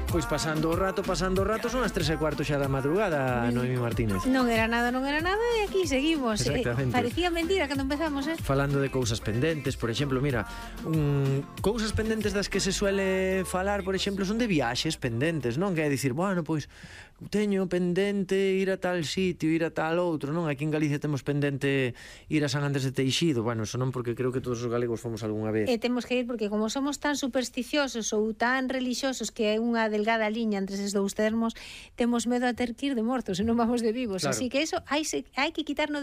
Pois pasando o rato, son as 3:15 xa da madrugada, Noemi Martínez. Non era nada, e aquí seguimos. Exactamente. Parecía mentira cando empezamos, Falando de cousas pendentes, por exemplo, mira, cousas pendentes das que se suele falar, por exemplo, son de viaxes pendentes, non? Que é dicir, bueno, pois teño pendente ir a tal sitio, ir a tal outro, non? Aquí en Galicia temos pendente ir a San Andrés de Teixido, bueno, eso non, porque creo que todos os galegos fomos algunha vez. E temos que ir porque como somos tan supersticiosos ou tan relixiosos que é unha delgada liña entre eses dous termos, temos medo a ter que ir de mortos e non vamos de vivos, Claro. así que eso hai que quitarnos